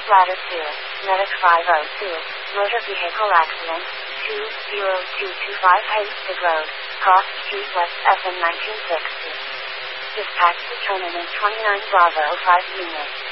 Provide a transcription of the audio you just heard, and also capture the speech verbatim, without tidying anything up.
Ladder two, Medic five oh two, Motor Vehicle Accident, two zero two two five Haysted Road, Cross Street West, F M nineteen sixty. Dispatch determinant twenty-nine Bravo five units.